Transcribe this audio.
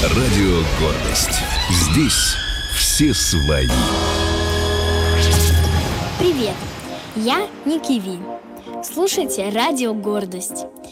Радио «Гордость». Здесь все свои. Привет, я Ники Ви. Слушайте Радио «Гордость».